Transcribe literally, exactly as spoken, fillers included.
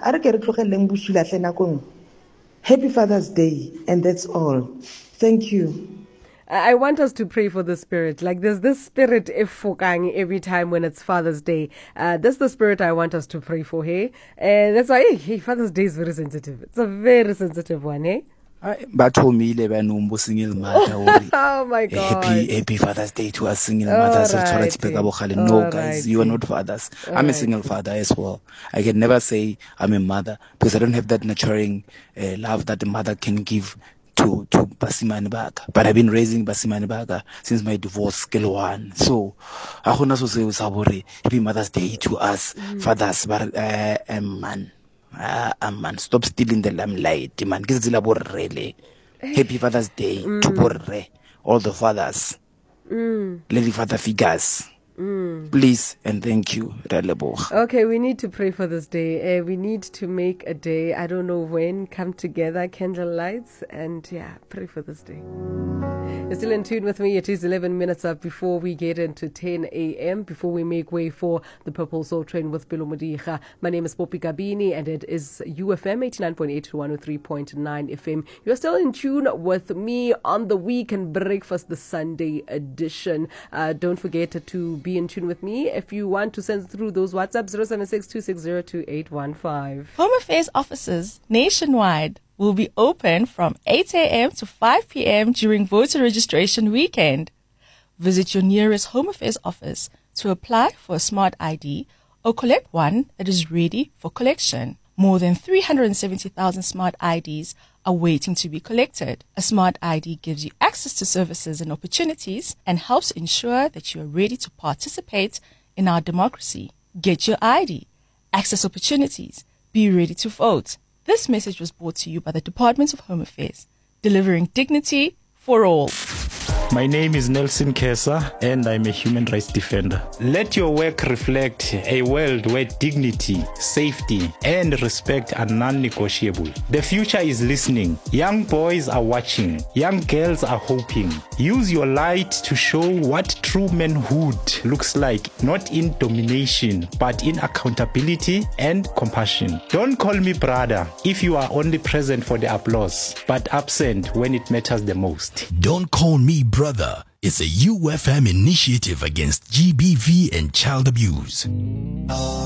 are ke re tlogeleng bosula hle nakong. Happy Father's Day, and that's all. Thank you. I want us to pray for the spirit. Like there's this spirit efokang every time when it's Father's Day. Uh, that's the spirit I want us to pray for, hey? And that's why hey, hey, Father's Day is very sensitive. It's a very sensitive one, hey? Oh my God. Happy Happy Father's Day to us single All mothers. righty. No, All guys, you are righty. not fathers. All I'm a righty. single father as well. I can never say I'm a mother because I don't have that nurturing uh, love that a mother can give to to Basimane Baka. But I've been raising Basimane Baka since my divorce scale one. So I want to say Happy Mother's Day to us mm. fathers. But uh, um, man, uh, um, man, stop stealing the limelight, man. Happy Father's Day mm. to Borre, all the fathers, mm. lady father figures. Mm. Please and thank you. Okay, we need to pray for this day. Uh, we need to make a day, I don't know when, come together, candle lights, and yeah, pray for this day. You're still in tune with me. It is eleven minutes up before we get into ten a.m., before we make way for the Purple Soul Train with Pelo Modiga. My name is Poppy Gabini, and it is U F M eighty-nine point eight to one oh three point nine F M. You're still in tune with me on the Weekend Breakfast, the Sunday edition. Uh, don't forget to be in tune with me. If you want to send through those WhatsApp, zero seven six two six zero two eight one five. Home Affairs offices nationwide will be open from eight a.m. to five p.m. during voter registration weekend. Visit your nearest Home Affairs office to apply for a smart I D or collect one that is ready for collection. More than three hundred seventy thousand smart I Ds are waiting to be collected. A smart I D gives you access to services and opportunities and helps ensure that you are ready to participate in our democracy. Get your I D, access opportunities, be ready to vote. This message was brought to you by the Department of Home Affairs, delivering dignity for all. My name is Nelson Kesa, and I'm a human rights defender. Let your work reflect a world where dignity, safety, and respect are non-negotiable. The future is listening. Young boys are watching. Young girls are hoping. Use your light to show what true manhood looks like, not in domination, but in accountability and compassion. Don't call me brother if you are only present for the applause, but absent when it matters the most. Don't call me brother. It's a U F M initiative against G B V and child abuse.